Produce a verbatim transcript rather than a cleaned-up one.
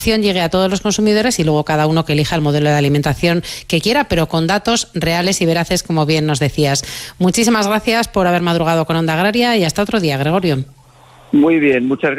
llegue a todos los consumidores y luego cada uno que elija el modelo de alimentación que quiera, pero con datos reales y veraces, como bien nos decías. Muchísimas gracias por haber madrugado con Onda Agraria y hasta otro día, Gregorio. Muy bien, muchas gracias.